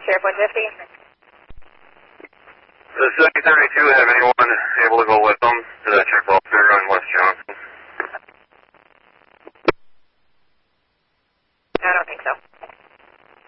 Sheriff 150. Does 732 have anyone able to go with them?